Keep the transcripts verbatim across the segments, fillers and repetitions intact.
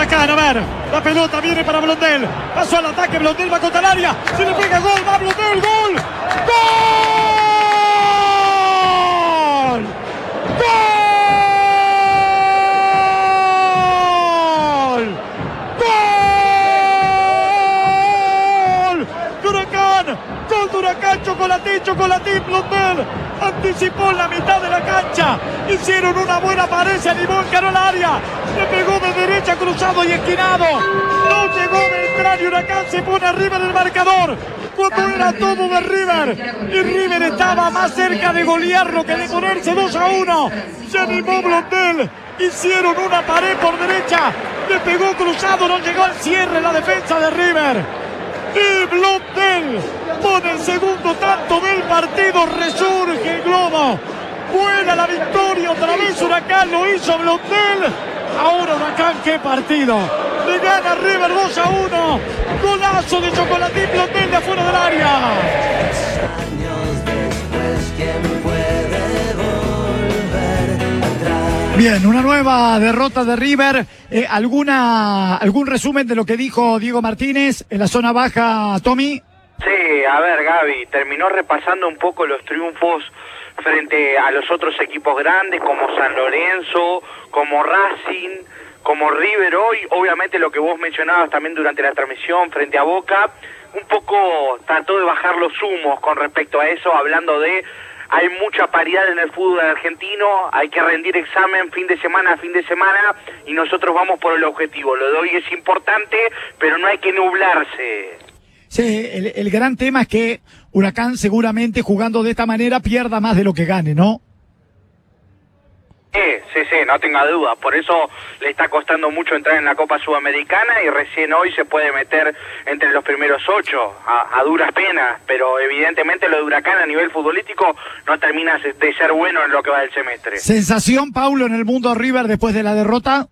Huracán, a ver, la pelota viene para Blondel, pasó al ataque, Blondel va contra el área, se le pega gol, va Blondel, gol, gol, gol, gol, de Huracán, gol de Huracán, Chocolatín, Chocolatín, Blondel, anticipó la mitad de la cancha, hicieron una buena pared, se animó, encaró el área, le pegó de derecha, cruzado y esquinado, no llegó Beltrán y Huracán se pone arriba del marcador, cuando era todo de River, y River estaba más cerca de golearlo que de ponerse dos a uno, se animó Blondel, hicieron una pared por derecha, le pegó cruzado, no llegó al cierre la defensa de River, y Blondel pone el segundo tanto del partido, resurge el globo, buena la victoria, otra vez Huracán lo hizo Blondel, ahora Huracán, qué partido, le gana River dos a uno, golazo de Chocolatín, Blondel de afuera del área. Bien, una nueva derrota de River. Eh, ¿alguna, algún resumen de lo que dijo Diego Martínez en la zona baja, Tommy? Sí, a ver, Gaby, terminó repasando un poco los triunfos frente a los otros equipos grandes como San Lorenzo, como Racing, como River hoy, obviamente lo que vos mencionabas también durante la transmisión frente a Boca, un poco trató de bajar los humos con respecto a eso, hablando de hay mucha paridad en el fútbol argentino, hay que rendir examen fin de semana a fin de semana y nosotros vamos por el objetivo. Lo de hoy es importante, pero no hay que nublarse. Sí, el, el gran tema es que Huracán seguramente jugando de esta manera pierda más de lo que gane, ¿no? Sí, sí, sí, no tenga duda. Por eso le está costando mucho entrar en la Copa Sudamericana y recién hoy se puede meter entre los primeros ocho, a, a duras penas. Pero evidentemente lo de Huracán a nivel futbolístico no termina de ser bueno en lo que va del semestre. ¿Sensación, Paulo, en el mundo River después de la derrota?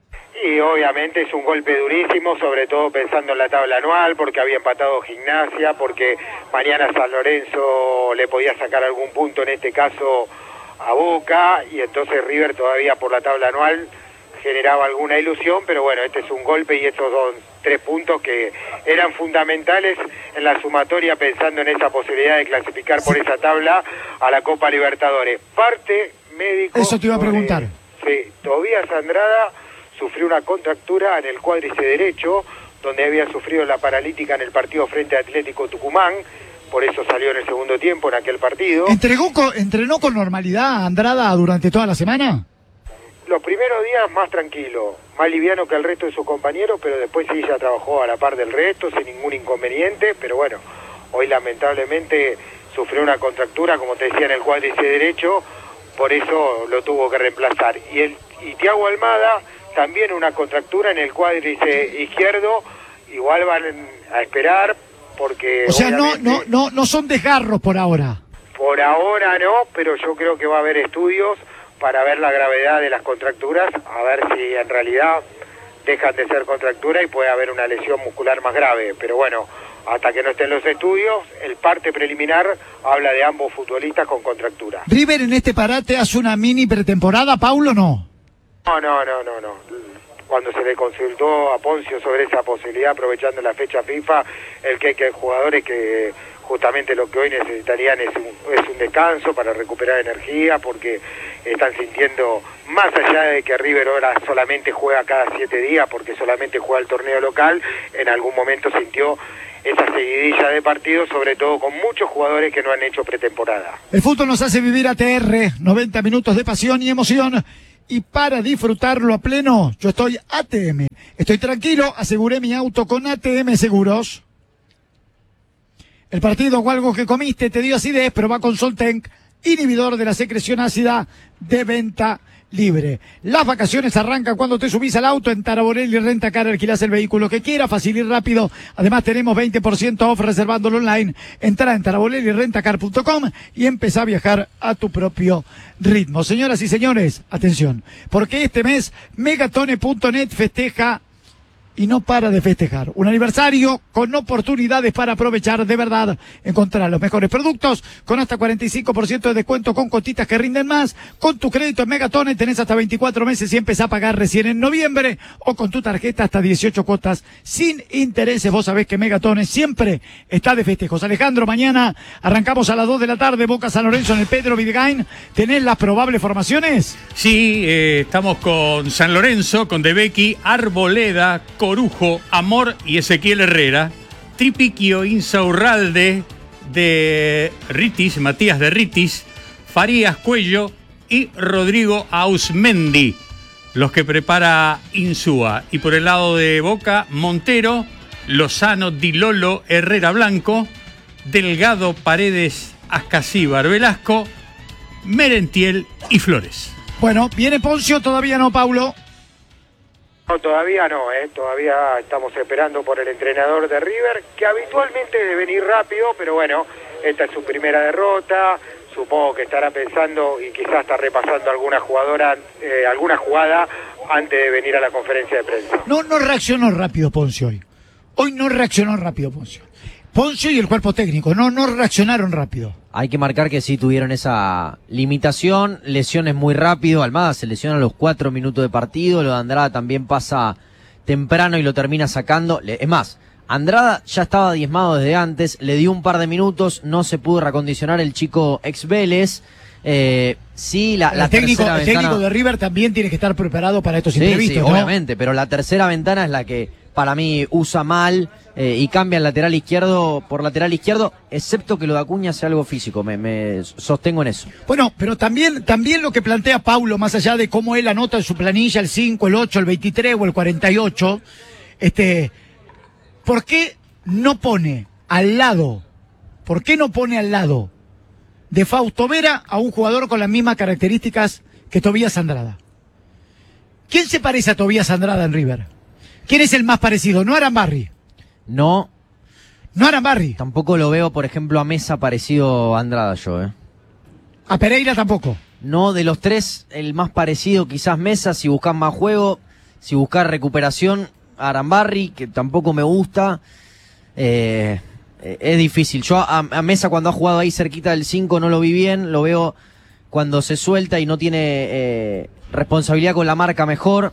Y obviamente es un golpe durísimo, sobre todo pensando en la tabla anual, porque había empatado Gimnasia, porque mañana San Lorenzo le podía sacar algún punto, en este caso a Boca, y entonces River todavía por la tabla anual generaba alguna ilusión, pero bueno, este es un golpe y estos son tres puntos que eran fundamentales en la sumatoria pensando en esa posibilidad de clasificar por esa tabla a la Copa Libertadores. Parte médico... Eso te iba a preguntar. Sobre, sí, Tobías Andrada sufrió una contractura en el cuádriceps derecho, donde había sufrido la paralítica en el partido frente a Atlético Tucumán, por eso salió en el segundo tiempo en aquel partido. ¿Entregó con, ¿Entrenó con normalidad Andrada durante toda la semana? Los primeros días más tranquilo, más liviano que el resto de sus compañeros, pero después sí ya trabajó a la par del resto, sin ningún inconveniente, pero bueno, hoy lamentablemente sufrió una contractura, como te decía, en el cuádriceps derecho, por eso lo tuvo que reemplazar. Y, el, y Thiago Almada, también una contractura en el cuádriceps izquierdo, igual van a esperar, porque... O sea, no, no, no, no son desgarros por ahora. Por ahora no, pero yo creo que va a haber estudios para ver la gravedad de las contracturas, a ver si en realidad dejan de ser contractura y puede haber una lesión muscular más grave. Pero bueno, hasta que no estén los estudios, el parte preliminar habla de ambos futbolistas con contractura. ¿River en este parate hace una mini pretemporada, Paulo, no? No, no, no, no, no. Cuando se le consultó a Poncio sobre esa posibilidad, aprovechando la fecha FIFA, el que, que hay jugadores que justamente lo que hoy necesitarían es un, es un descanso para recuperar energía, porque están sintiendo, más allá de que River ahora solamente juega cada siete días, porque solamente juega el torneo local, en algún momento sintió esa seguidilla de partidos, sobre todo con muchos jugadores que no han hecho pretemporada. El fútbol nos hace vivir A T R, noventa minutos de pasión y emoción. Y para disfrutarlo a pleno, yo estoy A T M. Estoy tranquilo, aseguré mi auto con A T M Seguros. El partido o algo que comiste te dio acidez, pero va con Soltenc, inhibidor de la secreción ácida, de venta libre. Las vacaciones arrancan cuando te subís al auto. En Taraborelli Rentacar alquilás el vehículo que quieras, fácil y rápido. Además tenemos veinte por ciento off reservándolo online. Entrá en taraborelli rentacar punto com y empezá a viajar a tu propio ritmo. Señoras y señores, atención, porque este mes Megatone punto net festeja y no para de festejar. Un aniversario con oportunidades para aprovechar de verdad, encontrar los mejores productos con hasta cuarenta y cinco por ciento de descuento, con cotitas que rinden más. Con tu crédito en Megatone tenés hasta veinticuatro meses y empezás a pagar recién en noviembre, o con tu tarjeta hasta dieciocho cuotas sin intereses. Vos sabés que Megatone siempre está de festejos. Alejandro, mañana arrancamos a las dos de la tarde, Boca San Lorenzo en el Pedro Videgain. ¿Tenés las probables formaciones? Sí, eh, estamos con San Lorenzo, con De Becchi, Arboleda, Corujo, Amor y Ezequiel Herrera. Tripiquio, Insaurralde, de Ritis, Matías de Ritis, Farías Cuello y Rodrigo Ausmendi, los que prepara Insúa. Y por el lado de Boca, Montero, Lozano, Di Lolo, Herrera Blanco, Delgado, Paredes, Ascasíbar, Velasco, Merentiel y Flores. Bueno, ¿viene Poncio? Todavía no, Paulo. No, todavía no, ¿eh? Todavía estamos esperando por el entrenador de River, que habitualmente debe venir rápido, pero bueno, esta es su primera derrota. Supongo que estará pensando y quizás está repasando alguna jugadora, eh, alguna jugada antes de venir a la conferencia de prensa. No, no reaccionó rápido Poncio hoy. Hoy no reaccionó rápido Poncio. Poncio y el cuerpo técnico, no, no reaccionaron rápido. Hay que marcar que sí tuvieron esa limitación, lesiones muy rápido. Almada se lesiona a los cuatro minutos de partido, lo de Andrada también pasa temprano y lo termina sacando. Es más, Andrada ya estaba diezmado desde antes, le dio un par de minutos, no se pudo recondicionar el chico ex Vélez. Eh, sí, la, la el técnico, tercera el ventana... técnico de River también tiene que estar preparado para estos sí, imprevistos, sí, ¿no? obviamente, pero la tercera ventana es la que para mí usa mal eh, y cambia el lateral izquierdo por lateral izquierdo, excepto que lo de Acuña sea algo físico, me, me sostengo en eso. Bueno, pero también, también lo que plantea Paulo, más allá de cómo él anota en su planilla el cinco, el ocho, el veintitrés o el cuarenta y ocho, este, ¿por qué no pone al lado, por qué no pone al lado de Fausto Vera a un jugador con las mismas características que Tobías Andrada? ¿Quién se parece a Tobías Andrada en River? ¿Quién es el más parecido? No Arambarri. No. No Arambarri. Tampoco lo veo, por ejemplo, a Mesa parecido a Andrada yo, ¿eh? A Pereira tampoco. No, de los tres, el más parecido quizás Mesa, si buscan más juego, si buscar recuperación, Arambarri, que tampoco me gusta. Eh, es difícil. Yo a, a Mesa cuando ha jugado ahí cerquita del cinco no lo vi bien, lo veo cuando se suelta y no tiene eh, responsabilidad con la marca mejor.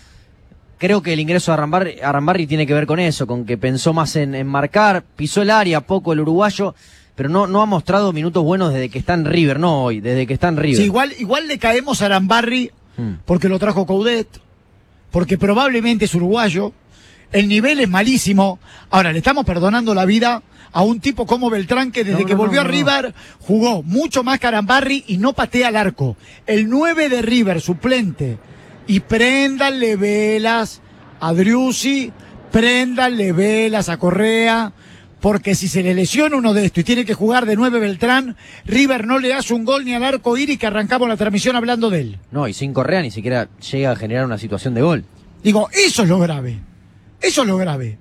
Creo que el ingreso de Arambarri, Arambarri tiene que ver con eso, con que pensó más en, en marcar, pisó el área poco el uruguayo, pero no, no ha mostrado minutos buenos desde que está en River, no hoy, desde que está en River. Sí, igual, igual le caemos a Arambarri hmm. porque lo trajo Coudet, porque probablemente es uruguayo, el nivel es malísimo. Ahora, le estamos perdonando la vida a un tipo como Beltrán, que desde no, que no, volvió no, no. a River jugó mucho más que Arambarri y no patea al arco. El nueve de River, suplente. Y préndanle velas a Driussi, préndanle velas a Correa, porque si se le lesiona uno de estos y tiene que jugar de nueve Beltrán, River no le hace un gol ni al arco iris, que arrancamos la transmisión hablando de él. No, y sin Correa ni siquiera llega a generar una situación de gol. Digo, eso es lo grave, eso es lo grave.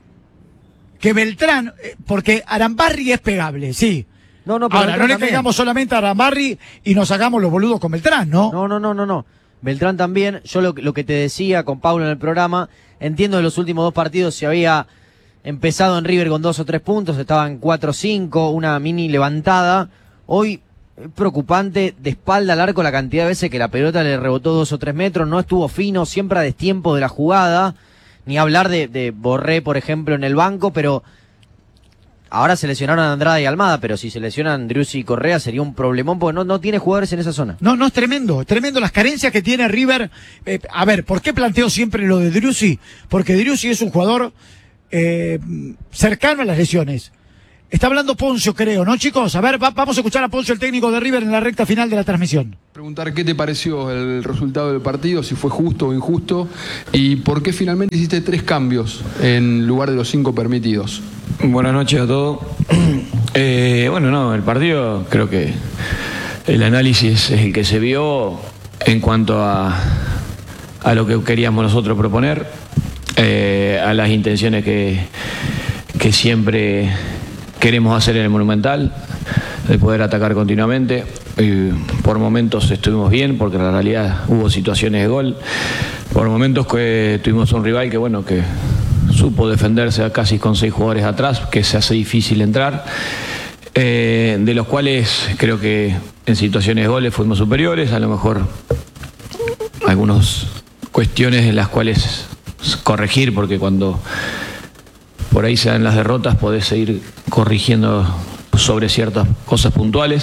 Que Beltrán, porque Arambarri es pegable, sí. No, no, pero ahora Beltrán no le también. Pegamos solamente a Arambarri y nos hagamos los boludos con Beltrán, ¿no? No, no, no, no, no. Beltrán también, yo lo, lo que te decía con Paulo en el programa, entiendo de los últimos dos partidos si había empezado en River con dos o tres puntos, estaba en cuatro o cinco, una mini levantada. Hoy, preocupante, de espalda al arco la cantidad de veces que la pelota le rebotó dos o tres metros, no estuvo fino, siempre a destiempo de la jugada, ni hablar de, de Borré, por ejemplo, en el banco, pero ahora se lesionaron a Andrada y Almada, pero si se lesionan Driussi y Correa sería un problemón porque no, no tiene jugadores en esa zona. No, no, es tremendo, es tremendo las carencias que tiene River. Eh, a ver, ¿por qué planteo siempre lo de Driussi? Porque Driussi es un jugador eh, cercano a las lesiones. Está hablando Poncio, creo, ¿no, chicos? A ver, va, vamos a escuchar a Poncio, el técnico de River, en la recta final de la transmisión. Preguntar qué te pareció el resultado del partido, si fue justo o injusto, y por qué finalmente hiciste tres cambios en lugar de los cinco permitidos. Buenas noches a todos. Eh, bueno, no, el partido creo que el análisis es el que se vio en cuanto a, a lo que queríamos nosotros proponer, eh, a las intenciones que, que siempre queremos hacer en el Monumental, de poder atacar continuamente. Y por momentos estuvimos bien, porque en la realidad hubo situaciones de gol. Por momentos que tuvimos un rival que, bueno, que supo defenderse casi con seis jugadores atrás, que se hace difícil entrar, eh, de los cuales creo que en situaciones de goles fuimos superiores, a lo mejor algunas cuestiones en las cuales corregir, porque cuando por ahí se dan las derrotas podés seguir corrigiendo sobre ciertas cosas puntuales.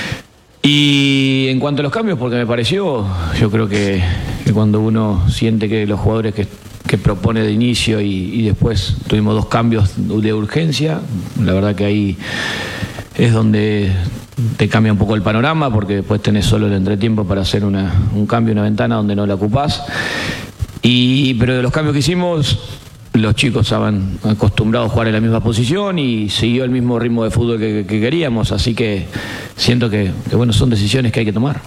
Y en cuanto a los cambios, porque me pareció, yo creo que, que cuando uno siente que los jugadores que, que propone de inicio y, y después tuvimos dos cambios de urgencia, la verdad que ahí es donde te cambia un poco el panorama, porque después tenés solo el entretiempo para hacer una, un cambio, una ventana donde no la ocupás. Y, pero de los cambios que hicimos, los chicos estaban acostumbrados a jugar en la misma posición y siguió el mismo ritmo de fútbol que, que queríamos, así que siento que, que bueno, son decisiones que hay que tomar.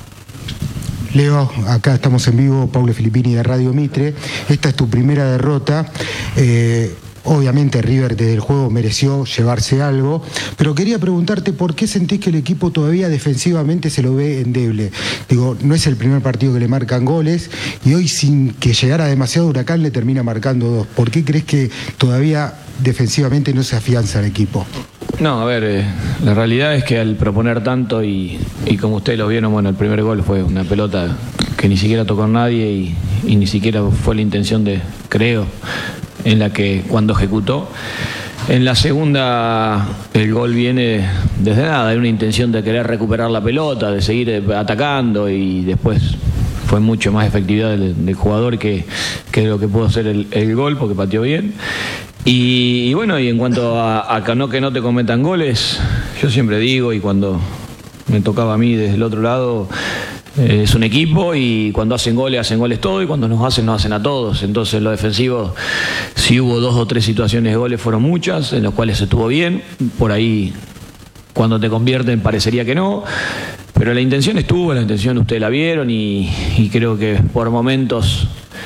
Leo, acá estamos en vivo, Paulo Filippini de Radio Mitre. Esta es tu primera derrota. Eh, obviamente River desde el juego mereció llevarse algo, pero quería preguntarte por qué sentís que el equipo todavía defensivamente se lo ve endeble. Digo, no es el primer partido que le marcan goles y hoy sin que llegara demasiado Huracán le termina marcando dos. ¿Por qué crees que todavía defensivamente no se afianza el equipo? No, a ver, eh, la realidad es que al proponer tanto y, y como ustedes lo vieron, bueno, el primer gol fue una pelota que ni siquiera tocó a nadie y, y ni siquiera fue la intención de, creo, en la que cuando ejecutó. En la segunda el gol viene desde nada, hay una intención de querer recuperar la pelota, de seguir atacando y después fue mucho más efectividad del, del jugador que, que lo que pudo hacer el, el gol porque pateó bien. Y, y bueno, y en cuanto a, a que, no, que no te cometan goles, yo siempre digo, y cuando me tocaba a mí desde el otro lado, eh, es un equipo y cuando hacen goles, hacen goles todos y cuando nos hacen, nos hacen a todos. Entonces lo defensivo, si hubo dos o tres situaciones de goles, fueron muchas, en las cuales estuvo bien. Por ahí, cuando te convierten, parecería que no. Pero la intención estuvo, la intención ustedes la vieron y, y creo que por momentos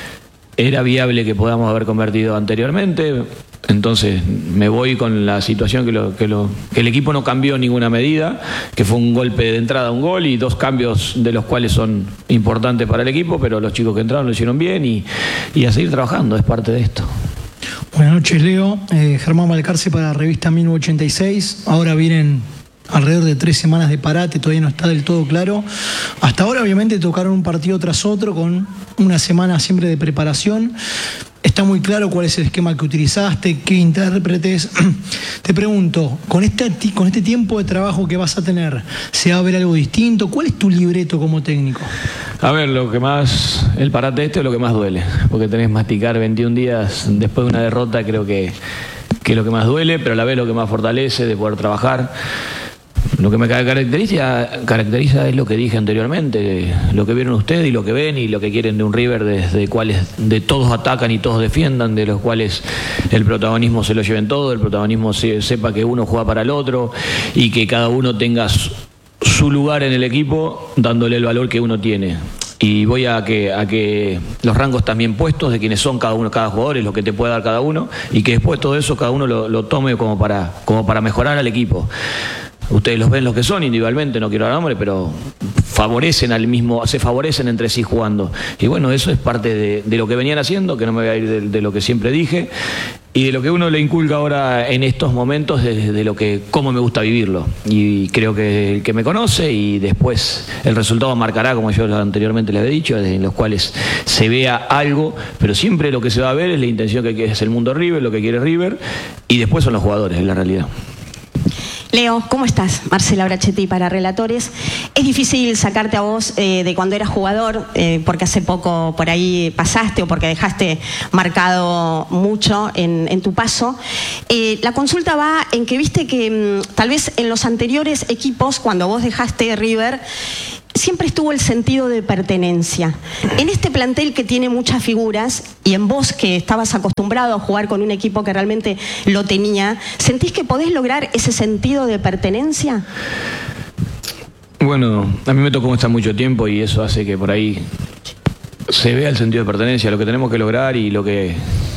era viable que podamos haber convertido anteriormente. Entonces me voy con la situación que, lo, que, lo, que el equipo no cambió ninguna medida, que fue un golpe de entrada, un gol y dos cambios de los cuales son importantes para el equipo, pero los chicos que entraron lo hicieron bien y, y a seguir trabajando, es parte de esto. Buenas noches, Leo. Eh, Germán Balcarce para Revista mil novecientos ochenta y seis. Ahora vienen alrededor de tres semanas de parate, todavía no está del todo claro. Hasta ahora obviamente tocaron un partido tras otro con una semana siempre de preparación. Está muy claro cuál es el esquema que utilizaste, qué intérpretes. Te pregunto, con este, con este tiempo de trabajo que vas a tener, ¿se va a ver algo distinto? ¿Cuál es tu libreto como técnico? A ver, lo que más, el parate este es lo que más duele, porque tenés que masticar veintiún días después de una derrota, creo que, que es lo que más duele, pero a la vez lo que más fortalece de poder trabajar. Lo que me caracteriza, caracteriza es lo que dije anteriormente, lo que vieron ustedes y lo que ven y lo que quieren de un River, desde cuales de todos atacan y todos defiendan, de los cuales el protagonismo se lo lleven todo, el protagonismo se, sepa que uno juega para el otro y que cada uno tenga su, su lugar en el equipo dándole el valor que uno tiene. Y voy a que, a que los rangos también puestos de quienes son cada uno, cada jugador, es lo que te puede dar cada uno, y que después todo eso cada uno lo, lo tome como para, como para mejorar al equipo. Ustedes los ven los que son individualmente, no quiero dar nombre, pero favorecen al mismo, se favorecen entre sí jugando. Y bueno, eso es parte de, de lo que venían haciendo, que no me voy a ir de, de lo que siempre dije, y de lo que uno le inculca ahora en estos momentos, de, de lo que, cómo me gusta vivirlo. Y creo que el que me conoce, y después el resultado marcará, como yo anteriormente les había dicho, en los cuales se vea algo, pero siempre lo que se va a ver es la intención que es el mundo River, lo que quiere River, y después son los jugadores, es la realidad. Leo, ¿cómo estás? Marcela Brachetti para Relatores. Es difícil sacarte a vos eh, de cuando eras jugador, eh, porque hace poco por ahí pasaste o porque dejaste marcado mucho en, en tu paso. Eh, la consulta va en que viste que mmm, tal vez en los anteriores equipos, cuando vos dejaste River, siempre estuvo el sentido de pertenencia. En este plantel que tiene muchas figuras y en vos que estabas acostumbrado a jugar con un equipo que realmente lo tenía, ¿sentís que podés lograr ese sentido de pertenencia? Bueno, a mí me tocó estar mucho tiempo y eso hace que por ahí se vea el sentido de pertenencia, lo que tenemos que lograr y lo que,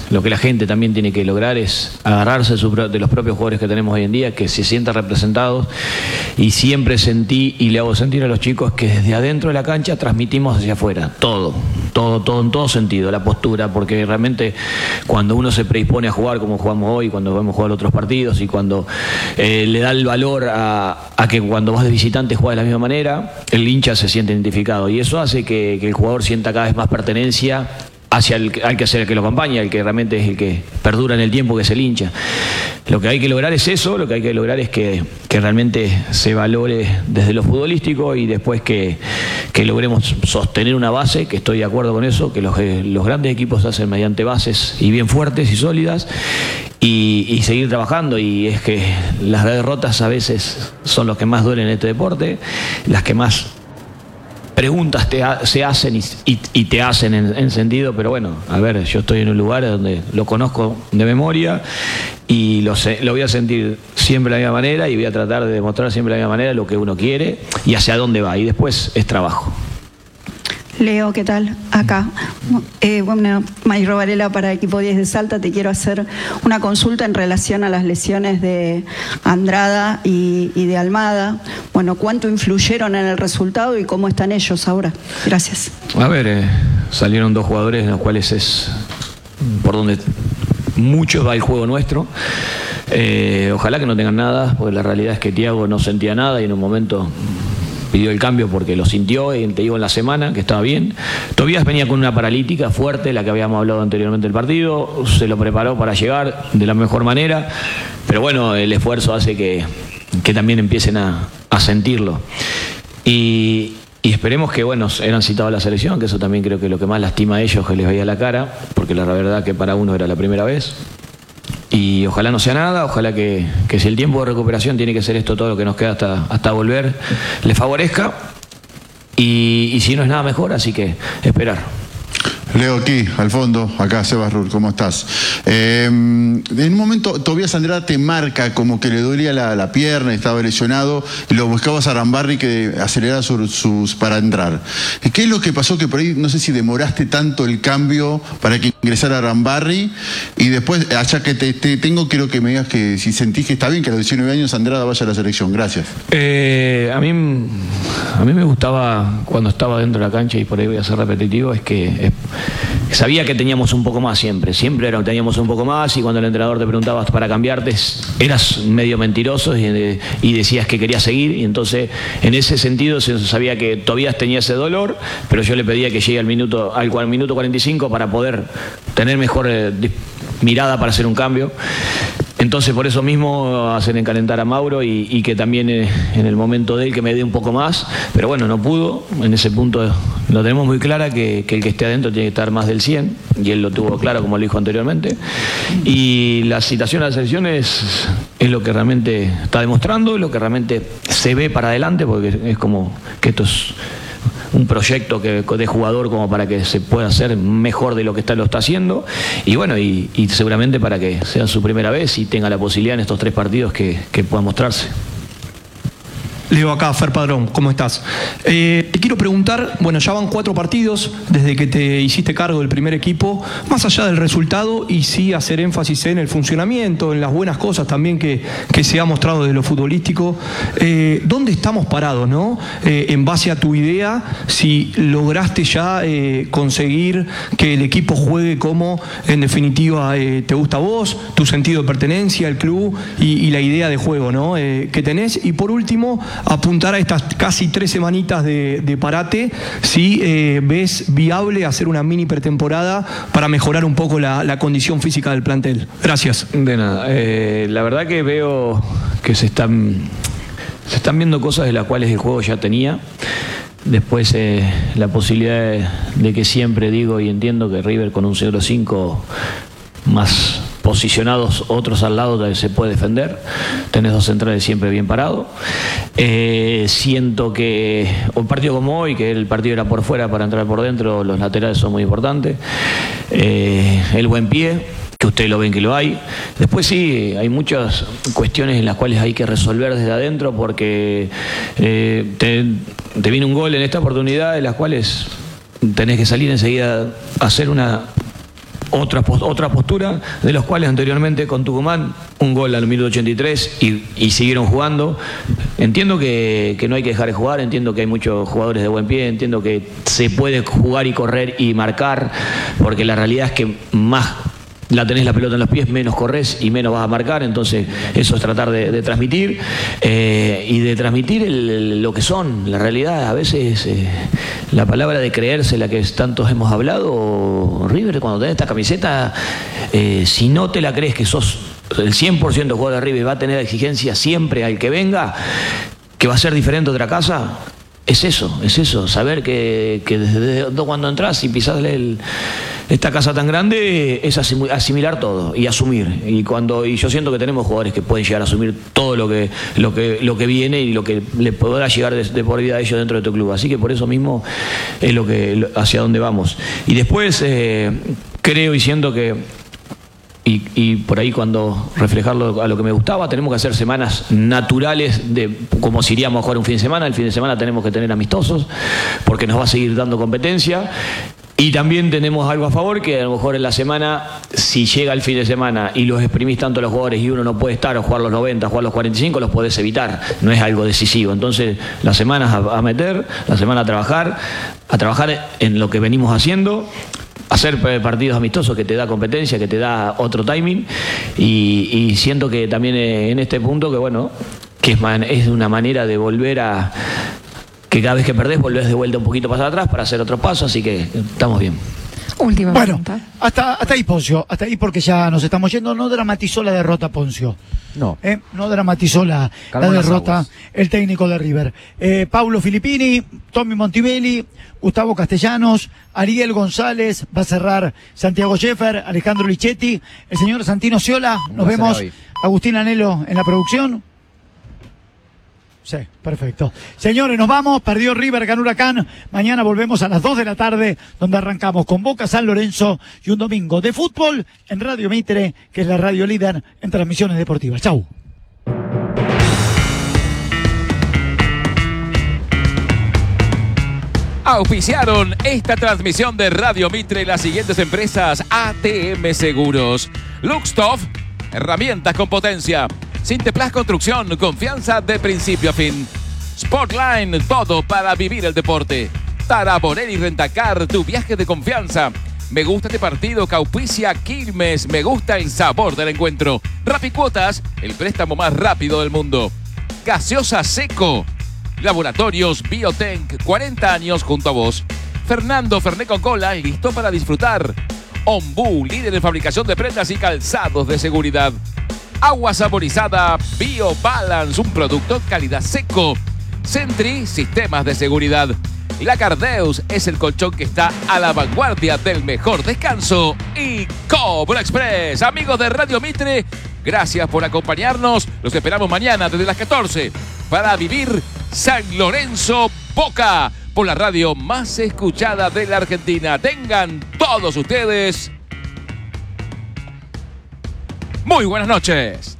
lo que la gente también tiene que lograr es agarrarse de, su, de los propios jugadores que tenemos hoy en día, que se sientan representados, y siempre sentí y le hago sentir a los chicos que desde adentro de la cancha transmitimos hacia afuera, todo, todo, todo en todo sentido, la postura, porque realmente cuando uno se predispone a jugar como jugamos hoy, cuando vamos a jugar otros partidos y cuando eh, le da el valor a, a que cuando vas de visitante juegas de la misma manera, el hincha se siente identificado, y eso hace que, que el jugador sienta cada vez más pertenencia hacia el al que sea el que lo acompaña, el que realmente es el que perdura en el tiempo, que es el hincha. Lo que hay que lograr es eso, lo que hay que lograr es que, que realmente se valore desde lo futbolístico, y después que, que logremos sostener una base, que estoy de acuerdo con eso, que los, los grandes equipos se hacen mediante bases y bien fuertes y sólidas, y, y seguir trabajando. Y es que las derrotas a veces son los que más duelen en este deporte, las que más preguntas te ha, se hacen y, y, y te hacen en, en sentido, pero bueno, a ver, yo estoy en un lugar donde lo conozco de memoria y lo, sé, lo voy a sentir siempre de la misma manera, y voy a tratar de demostrar siempre de la misma manera lo que uno quiere y hacia dónde va, y después es trabajo. Leo, ¿qué tal? Acá. Eh, bueno, Mayro Varela para Equipo diez de Salta. Te quiero hacer una consulta en relación a las lesiones de Andrada y, y de Almada. Bueno, ¿cuánto influyeron en el resultado y cómo están ellos ahora? Gracias. A ver, eh, salieron dos jugadores en los cuales es por donde mucho va el juego nuestro. Eh, ojalá que no tengan nada, porque la realidad es que Thiago no sentía nada y en un momento pidió el cambio porque lo sintió, y te digo en la semana que estaba bien. Tobías venía con una paralítica fuerte, la que habíamos hablado anteriormente del partido, se lo preparó para llegar de la mejor manera, pero bueno, el esfuerzo hace que, que también empiecen a, a sentirlo. Y, y esperemos que, bueno, eran citados a la selección, que eso también creo que es lo que más lastima a ellos, que les veía la cara, porque la verdad que para uno era la primera vez. Y ojalá no sea nada, ojalá que, que si el tiempo de recuperación tiene que ser esto todo lo que nos queda hasta, hasta volver, le favorezca, y, y si no es nada mejor, así que esperar. Leo, aquí, al fondo, acá, Sebas Rur, ¿cómo estás? Eh, en un momento, Tobías Andrada te marca como que le dolía la, la pierna, estaba lesionado, y lo buscabas a Arambarri que acelerara sus, sus para entrar. ¿Qué es lo que pasó? Que por ahí, no sé si demoraste tanto el cambio para que ingresara Arambarri, y después, allá que te, te tengo, quiero que me digas que si sentís que está bien que a los diecinueve años Andrada vaya a la selección. Gracias. Eh, a mí, a mí me gustaba, cuando estaba dentro de la cancha, y por ahí voy a ser repetitivo, es que... Es, sabía que teníamos un poco más siempre, siempre era, teníamos un poco más, y cuando el entrenador te preguntaba para cambiarte, eras medio mentiroso y, y decías que querías seguir, y entonces en ese sentido se sabía que Tobías tenía ese dolor, pero yo le pedía que llegue al minuto, al, al minuto cuarenta y cinco para poder tener mejor eh, mirada para hacer un cambio. Entonces por eso mismo hacen encalentar a Mauro, y, y que también eh, en el momento de él que me dé un poco más, pero bueno, no pudo. En ese punto lo tenemos muy clara, que, que el que esté adentro tiene que estar más del cien, y él lo tuvo claro como lo dijo anteriormente, y la citación a las selecciones es lo que realmente está demostrando, lo que realmente se ve para adelante, porque es como que esto es un proyecto que, de jugador como para que se pueda hacer mejor de lo que está, lo está haciendo, y bueno, y, y seguramente para que sea su primera vez y tenga la posibilidad en estos tres partidos que, que pueda mostrarse. Leo, acá, Fer Padrón, ¿cómo estás? Eh, te quiero preguntar, bueno, ya van cuatro partidos desde que te hiciste cargo del primer equipo, más allá del resultado, y sí hacer énfasis en el funcionamiento, en las buenas cosas también que, que se ha mostrado desde lo futbolístico. Eh, ¿Dónde estamos parados, no? Eh, en base a tu idea, si lograste ya eh, conseguir que el equipo juegue como, en definitiva, eh, te gusta a vos, tu sentido de pertenencia, el club y, y la idea de juego, ¿no? Eh, que tenés. Y por último, apuntar a estas casi tres semanitas de, de parate, si eh, ves viable hacer una mini pretemporada para mejorar un poco la, la condición física del plantel. Gracias. De nada. Eh, la verdad que veo que se están, se están viendo cosas de las cuales el juego ya tenía. Después eh, la posibilidad de, de que siempre digo y entiendo que River con un cero cinco más posicionados, otros al lado, se puede defender. Tenés dos centrales siempre bien parados. Eh, siento que un partido como hoy, que el partido era por fuera para entrar por dentro, los laterales son muy importantes. Eh, el buen pie, que ustedes lo ven que lo hay. Después sí, hay muchas cuestiones en las cuales hay que resolver desde adentro, porque eh, te, te viene un gol en esta oportunidad, en las cuales tenés que salir enseguida a hacer una otra, otra postura, de los cuales anteriormente con Tucumán, un gol al minuto ochenta y tres y, y siguieron jugando. Entiendo que, que no hay que dejar de jugar, entiendo que hay muchos jugadores de buen pie, entiendo que se puede jugar y correr y marcar, porque la realidad es que más la tenés la pelota en los pies, menos corres y menos vas a marcar, entonces eso es tratar de, de transmitir eh, y de transmitir el, el, lo que son, la realidad. A veces eh, la palabra de creerse, la que tantos hemos hablado, River, cuando tenés esta camiseta, eh, si no te la crees que sos el cien por ciento jugador de River y va a tener exigencia siempre al que venga, que va a ser diferente a otra casa. Es eso, es eso, saber que, que desde cuando entras y pisás el, esta casa tan grande es asimilar todo y asumir. Y cuando y yo siento que tenemos jugadores que pueden llegar a asumir todo lo que lo que lo que viene y lo que le podrá llegar de, de por vida a ellos dentro de tu club. Así que por eso mismo es lo que hacia dónde vamos. Y después eh, creo y siento que Y, y por ahí cuando reflejarlo a lo que me gustaba, tenemos que hacer semanas naturales de como si iríamos a jugar un fin de semana. El fin de semana tenemos que tener amistosos porque nos va a seguir dando competencia. Y también tenemos algo a favor, que a lo mejor en la semana, si llega el fin de semana y los exprimís tanto los jugadores y uno no puede estar o jugar los noventa, jugar los cuarenta y cinco, los podés evitar. No es algo decisivo. Entonces, las semanas a, a meter, la semana a trabajar, a trabajar en lo que venimos haciendo, hacer partidos amistosos que te da competencia, que te da otro timing, y, y siento que también en este punto que bueno, que es, man, es una manera de volver a que cada vez que perdés volvés de vuelta un poquito para atrás para hacer otro paso, así que estamos bien. Última bueno, pregunta. Hasta, hasta ahí, Poncio, hasta ahí porque ya nos estamos yendo. No dramatizó la derrota, Poncio. No. Eh, no dramatizó la, la derrota el técnico de River. Eh, Paulo Filippini, Tommy Montivelli, Gustavo Castellanos, Ariel González, va a cerrar Santiago Scheffer, Alejandro Lichetti, el señor Santino Ciola. Nos vemos. Agustín Anelo en la producción. Sí, perfecto. Señores, nos vamos. Perdió River, ganó Huracán. Mañana volvemos a las dos de la tarde, donde arrancamos con Boca San Lorenzo y un domingo de fútbol en Radio Mitre, que es la radio líder en transmisiones deportivas. Chau. Auspiciaron esta transmisión de Radio Mitre las siguientes empresas: A T M Seguros, Luxtoff, herramientas con potencia, Sinteplas Construcción, confianza de principio a fin, Sportline, todo para vivir el deporte, Taraborelli Rentacar, tu viaje de confianza. Me gusta este partido, Caupicia Quilmes, me gusta el sabor del encuentro. Rapicuotas, el préstamo más rápido del mundo. Gaseosa Seco, Laboratorios Biotank, cuarenta años junto a vos. Fernando Fernet con cola y listo para disfrutar. Ombú, líder en fabricación de prendas y calzados de seguridad. Agua saborizada BioBalance, un producto calidad seco. Sentry, sistemas de seguridad. La Cardeus es el colchón que está a la vanguardia del mejor descanso. Y Cobra Express, amigos de Radio Mitre, gracias por acompañarnos. Los esperamos mañana desde las catorce para vivir San Lorenzo Boca por la radio más escuchada de la Argentina. Tengan todos ustedes muy buenas noches.